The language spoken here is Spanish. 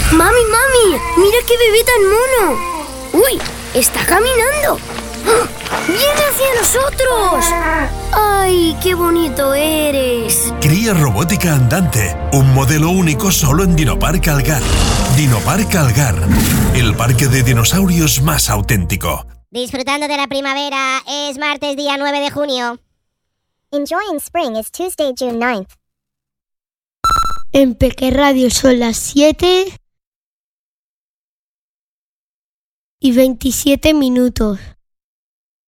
¡Mami! ¡Mira qué bebé tan mono! ¡Uy! ¡Está caminando! ¡Ah! ¡Viene hacia nosotros! ¡Ay, qué bonito eres! Cría robótica andante, un modelo único solo en Dinopark Algar. Dinopark Algar, el parque de dinosaurios más auténtico. Disfrutando de la primavera, es martes día 9 de junio. Enjoying spring is Tuesday, June 9th. En Peque Radio son las 7:27.